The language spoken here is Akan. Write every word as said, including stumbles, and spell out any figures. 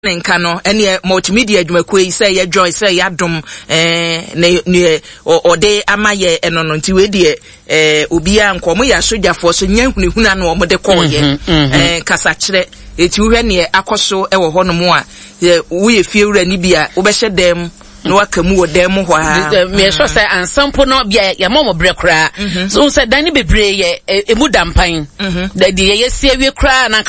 nka no ene multimedia adwumakoi say ye joy say ya dom eh ne ode amaye eno no nti we de eh obi a nkomo ya sojafo so nya hunehuna na omode koye eh kasa kire eti uhwe ne akoso e wo hono mo a wo ye fie wura ni bia wo be hyedem no akamu wo dem ho ha me so say ansampo no bia ya momo bre kra so say dan ni bebre ye emu dampan da di ye sie wie kra na